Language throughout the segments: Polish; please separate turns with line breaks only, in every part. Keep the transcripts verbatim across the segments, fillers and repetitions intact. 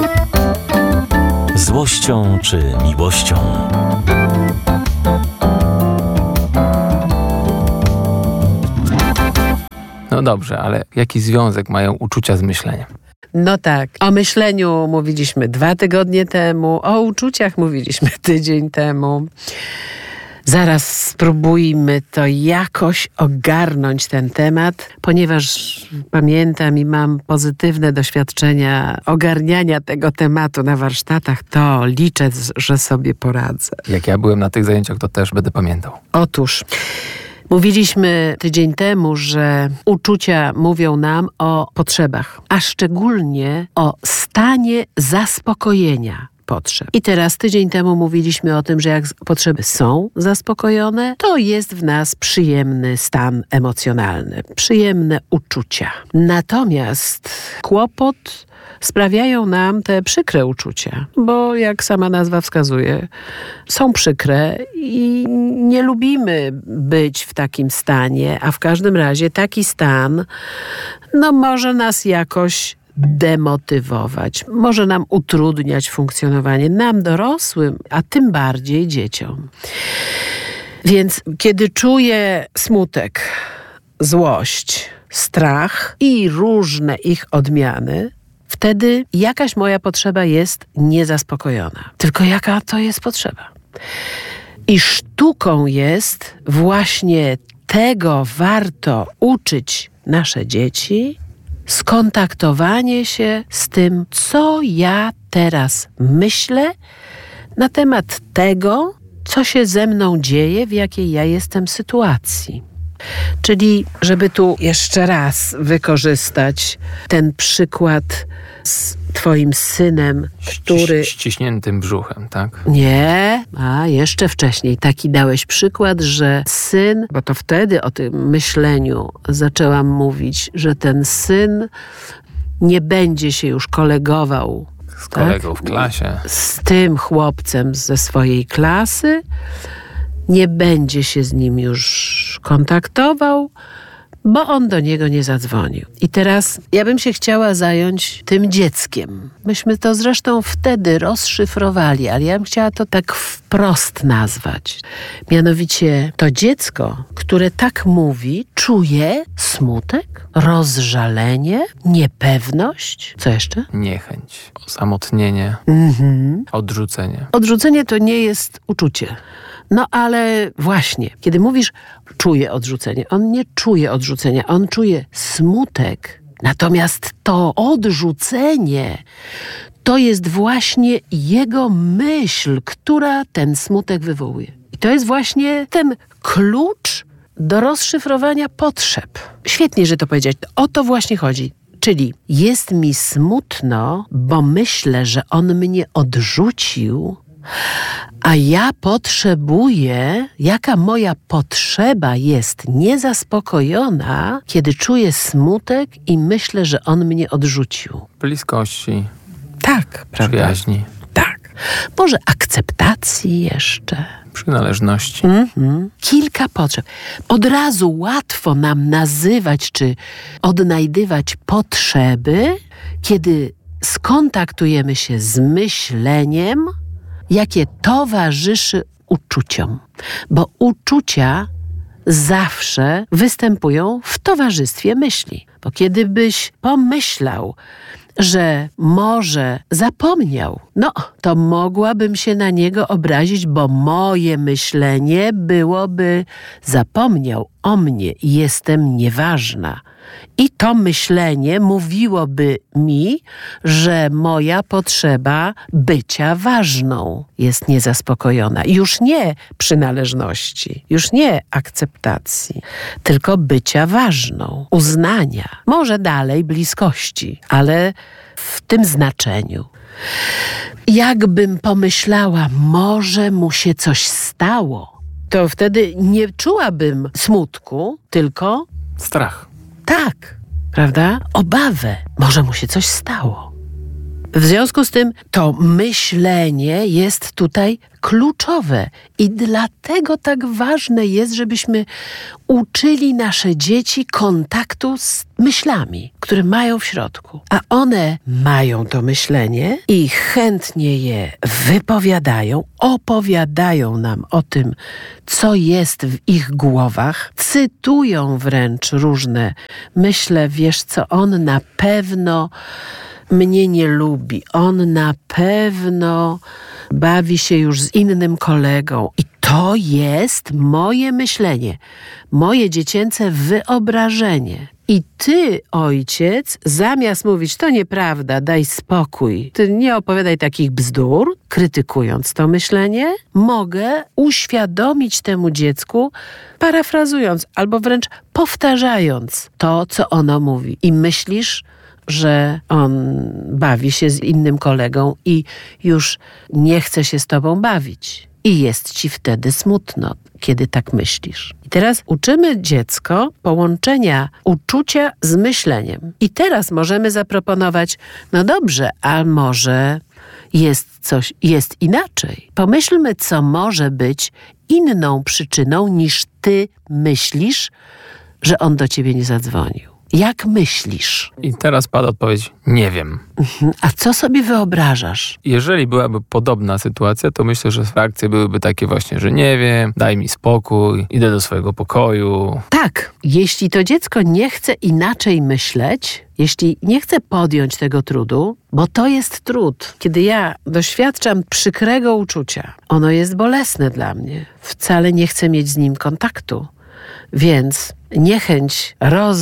Złością czy miłością?
No dobrze, ale jaki związek mają uczucia z myśleniem?
No tak, o myśleniu mówiliśmy dwa tygodnie temu, o uczuciach mówiliśmy tydzień temu. Zaraz spróbujmy to jakoś ogarnąć ten temat, ponieważ pamiętam i mam pozytywne doświadczenia ogarniania tego tematu na warsztatach, to liczę, że sobie poradzę.
Jak ja byłem na tych zajęciach, to też będę pamiętał.
Otóż mówiliśmy tydzień temu, że uczucia mówią nam o potrzebach, a szczególnie o stanie zaspokojenia potrzeb. I teraz tydzień temu mówiliśmy o tym, że jak potrzeby są zaspokojone, to jest w nas przyjemny stan emocjonalny, przyjemne uczucia. Natomiast kłopot sprawiają nam te przykre uczucia, bo jak sama nazwa wskazuje, są przykre i nie lubimy być w takim stanie, a w każdym razie taki stan no, może nas jakoś demotywować, może nam utrudniać funkcjonowanie, nam dorosłym, a tym bardziej dzieciom. Więc kiedy czuję smutek, złość, strach i różne ich odmiany, wtedy jakaś moja potrzeba jest niezaspokojona. Tylko jaka to jest potrzeba? I sztuką jest właśnie tego warto uczyć nasze dzieci, skontaktowanie się z tym, co ja teraz myślę na temat tego, co się ze mną dzieje, w jakiej ja jestem sytuacji. Czyli, żeby tu jeszcze raz wykorzystać ten przykład z twoim synem, który...
Ściśniętym brzuchem, tak?
Nie, a jeszcze wcześniej taki dałeś przykład, że syn, bo to wtedy o tym myśleniu zaczęłam mówić, że ten syn nie będzie się już kolegował
z kolegą
tak?
w klasie,
z tym chłopcem ze swojej klasy, nie będzie się z nim już kontaktował, bo on do niego nie zadzwonił. I teraz ja bym się chciała zająć tym dzieckiem. Myśmy to zresztą wtedy rozszyfrowali, ale ja bym chciała to tak wprost nazwać. Mianowicie to dziecko, które tak mówi, czuje smutek, rozżalenie, niepewność. Co jeszcze?
Niechęć, osamotnienie,
Mhm.
odrzucenie.
Odrzucenie to nie jest uczucie. No ale właśnie, kiedy mówisz czuje odrzucenie, on nie czuje odrzucenia, on czuje smutek. Natomiast to odrzucenie to jest właśnie jego myśl, która ten smutek wywołuje. I to jest właśnie ten klucz do rozszyfrowania potrzeb. Świetnie, że to powiedziałeś. O to właśnie chodzi. Czyli jest mi smutno, bo myślę, że on mnie odrzucił, a ja potrzebuję, jaka moja potrzeba jest niezaspokojona, kiedy czuję smutek i myślę, że on mnie odrzucił.
Bliskości,
Tak, prawda?
przyjaźni,
Tak. Może akceptacji jeszcze.
przynależności.
Mhm. Kilka potrzeb. Od razu łatwo nam nazywać czy odnajdywać potrzeby, kiedy skontaktujemy się z myśleniem, jakie towarzyszy uczuciom. Bo uczucia zawsze występują w towarzystwie myśli. Bo kiedy byś pomyślał, że może zapomniał, no to mogłabym się na niego obrazić, bo moje myślenie byłoby zapomniał o mnie i jestem nieważna. I to myślenie mówiłoby mi, że moja potrzeba bycia ważną jest niezaspokojona. Już nie przynależności, już nie akceptacji, tylko bycia ważną, uznania, może dalej bliskości, ale w tym znaczeniu. Jakbym pomyślała, może mu się coś stało, to wtedy nie czułabym smutku, tylko
Strach.
tak, prawda? Obawę. Może mu się coś stało. W związku z tym to myślenie jest tutaj kluczowe i dlatego tak ważne jest, żebyśmy uczyli nasze dzieci kontaktu z myślami, które mają w środku. A one mają to myślenie i chętnie je wypowiadają, opowiadają nam o tym, co jest w ich głowach, cytują wręcz różne. Myślę, wiesz co, on na pewno mnie nie lubi, on na pewno bawi się już z innym kolegą. I to jest moje myślenie, moje dziecięce wyobrażenie. I ty, ojciec, zamiast mówić, to nieprawda, daj spokój, ty nie opowiadaj takich bzdur, krytykując to myślenie, mogę uświadomić temu dziecku, parafrazując albo wręcz powtarzając to, co ono mówi. I myślisz, że on bawi się z innym kolegą i już nie chce się z tobą bawić. I jest ci wtedy smutno, kiedy tak myślisz. I teraz uczymy dziecko połączenia uczucia z myśleniem. I teraz możemy zaproponować, no dobrze, a może jest coś, jest inaczej. Pomyślmy, co może być inną przyczyną niż ty myślisz, że on do ciebie nie zadzwonił. Jak myślisz?
I teraz pada odpowiedź, nie wiem.
A co sobie wyobrażasz?
Jeżeli byłaby podobna sytuacja, to myślę, że reakcje byłyby takie właśnie, że nie wiem, daj mi spokój, idę do swojego pokoju.
Tak, jeśli to dziecko nie chce inaczej myśleć, jeśli nie chce podjąć tego trudu, bo to jest trud. Kiedy ja doświadczam przykrego uczucia, ono jest bolesne dla mnie. Wcale nie chcę mieć z nim kontaktu. Więc niechęć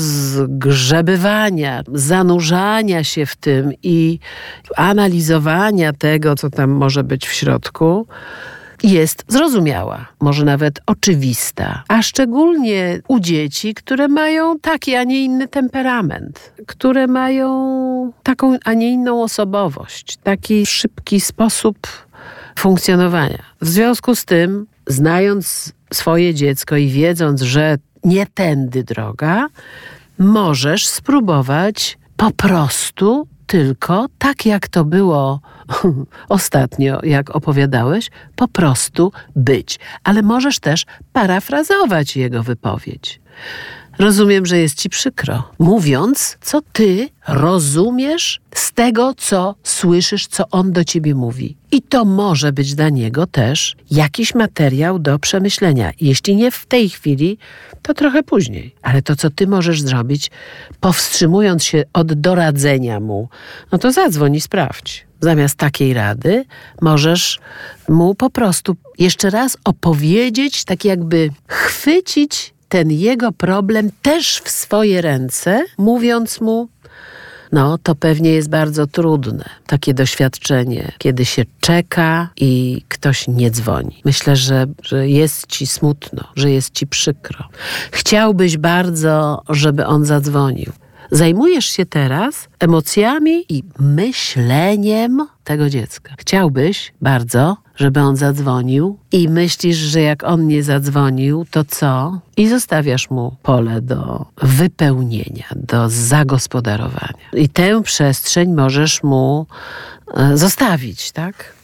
rozgrzebywania, zanurzania się w tym i analizowania tego, co tam może być w środku, jest zrozumiała, może nawet oczywista. A szczególnie u dzieci, które mają taki, a nie inny temperament, które mają taką, a nie inną osobowość, taki szybki sposób funkcjonowania. W związku z tym, znając swoje dziecko i wiedząc, że nie tędy droga, możesz spróbować po prostu tylko, tak jak to było ostatnio, jak opowiadałeś, po prostu być. Ale możesz też parafrazować jego wypowiedź. Rozumiem, że jest ci przykro. Mówiąc, co ty rozumiesz z tego, co słyszysz, co on do ciebie mówi. I to może być dla niego też jakiś materiał do przemyślenia. Jeśli nie w tej chwili, to trochę później. Ale to, co ty możesz zrobić, powstrzymując się od doradzenia mu, no to zadzwoń i sprawdź. Zamiast takiej rady możesz mu po prostu jeszcze raz opowiedzieć, tak jakby chwycić ten jego problem też w swoje ręce, mówiąc mu, no to pewnie jest bardzo trudne, takie doświadczenie, kiedy się czeka i ktoś nie dzwoni. Myślę, że, że jest ci smutno, że jest ci przykro. Chciałbyś bardzo, żeby on zadzwonił. Zajmujesz się teraz emocjami i myśleniem tego dziecka. Chciałbyś bardzo, żeby on zadzwonił i myślisz, że jak on nie zadzwonił, to co? I zostawiasz mu pole do wypełnienia, do zagospodarowania. I tę przestrzeń możesz mu e, zostawić, tak?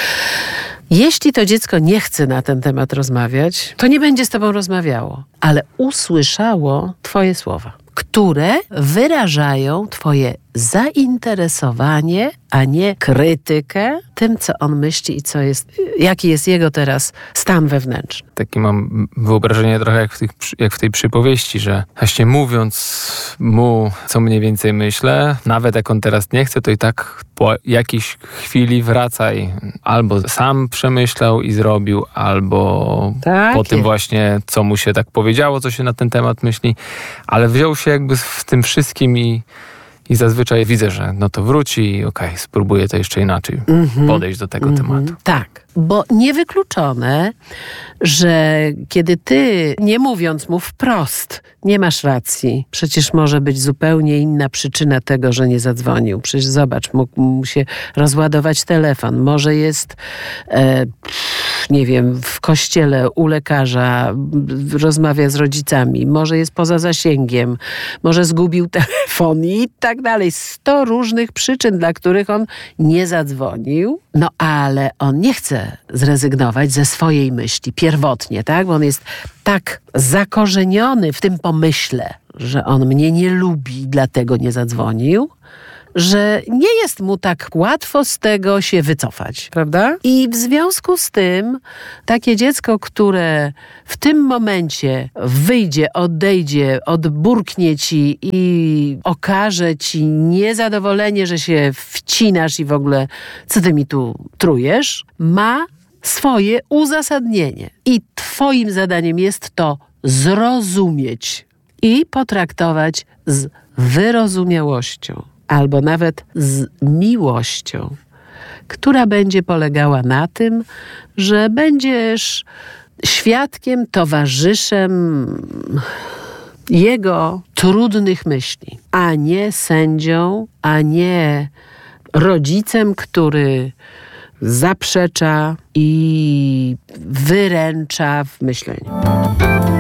Jeśli to dziecko nie chce na ten temat rozmawiać, to nie będzie z tobą rozmawiało, ale usłyszało twoje słowa, które wyrażają twoje zainteresowanie, a nie krytykę tym, co on myśli i co jest, jaki jest jego teraz stan wewnętrzny.
Takie mam wyobrażenie trochę jak w, tych, jak w tej przypowieści, że właśnie mówiąc mu, co mniej więcej myślę, nawet jak on teraz nie chce, to i tak po jakiejś chwili wracaj. Albo sam przemyślał i zrobił, albo
Tak
po tym
jest.
właśnie, co mu się tak powiedziało, co się na ten temat myśli. Ale wziął się jakby w tym wszystkim i I zazwyczaj widzę, że no to wróci i okej, okay, spróbuję to jeszcze inaczej
Mm-hmm.
podejść do tego
Mm-hmm.
tematu.
Tak, bo niewykluczone, że kiedy ty, nie mówiąc mu wprost, nie masz racji, przecież może być zupełnie inna przyczyna tego, że nie zadzwonił. Przecież zobacz, mógł mu się rozładować telefon. Może jest, e, nie wiem, w kościele, u lekarza, rozmawia z rodzicami, może jest poza zasięgiem, może zgubił telefon i tak dalej. Sto różnych przyczyn, dla których on nie zadzwonił. No ale on nie chce zrezygnować ze swojej myśli pierwotnie, tak? Bo on jest tak zakorzeniony w tym pomyśle, że on mnie nie lubi, dlatego nie zadzwonił, że nie jest mu tak łatwo z tego się wycofać, prawda? I w związku z tym takie dziecko, które w tym momencie wyjdzie, odejdzie, odburknie ci i okaże ci niezadowolenie, że się wcinasz i w ogóle co ty mi tu trujesz, ma swoje uzasadnienie. I twoim zadaniem jest to zrozumieć i potraktować z wyrozumiałością. Albo nawet z miłością, która będzie polegała na tym, że będziesz świadkiem, towarzyszem jego trudnych myśli, a nie sędzią, a nie rodzicem, który zaprzecza i wyręcza w myśleniu.